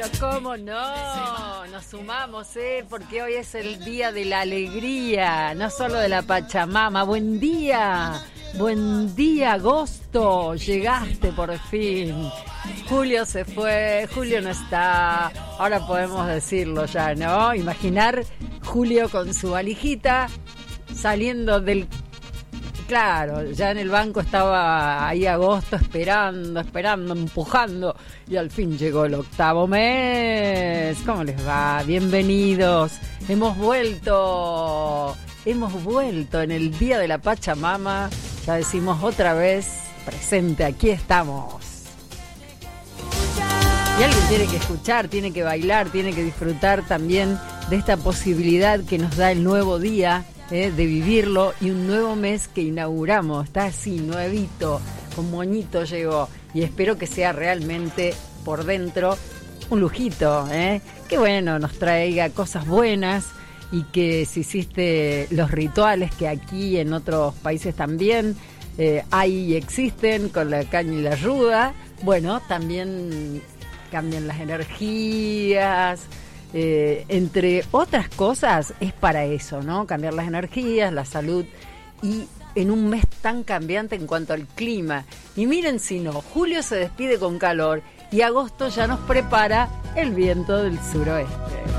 Pero cómo no, nos sumamos, porque hoy es el día de la alegría, no solo de la Pachamama. Buen día agosto, llegaste por fin. Julio se fue, Julio no está, ahora podemos decirlo ya, ¿no? Imaginar Julio con su valijita saliendo del... Claro, ya en el banco estaba ahí agosto esperando, empujando, y al fin llegó el octavo mes. ¿Cómo les va? Bienvenidos. Hemos vuelto en el día de la Pachamama. Ya decimos otra vez, presente, aquí estamos. Y alguien tiene que escuchar, tiene que bailar, tiene que disfrutar también de esta posibilidad que nos da el nuevo día, de vivirlo, y un nuevo mes que inauguramos. Está así, nuevito, con moñito llegó, y espero que sea realmente por dentro un lujito, que bueno, nos traiga cosas buenas, y que si hiciste los rituales que aquí en otros países también hay y existen, con la caña y la ruda, bueno, también cambian las energías. Entre otras cosas, es para eso, ¿no? Cambiar las energías, la salud, y en un mes tan cambiante en cuanto al clima. Y miren si no, julio se despide con calor y agosto ya nos prepara el viento del suroeste.